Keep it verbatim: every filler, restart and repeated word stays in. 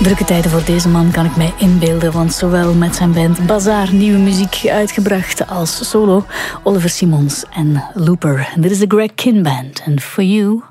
Drukke tijden voor deze man kan ik mij inbeelden, want zowel met zijn band Bazaar nieuwe muziek uitgebracht als solo, Oliver Simons en Looper. Dit is de Greg Kihn Band en For You